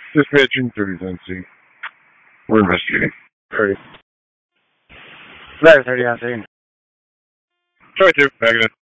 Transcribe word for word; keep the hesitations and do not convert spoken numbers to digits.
Dispatching thirty on scene. We're investigating. Thirty. Letter thirty on scene. Try to. Back it up.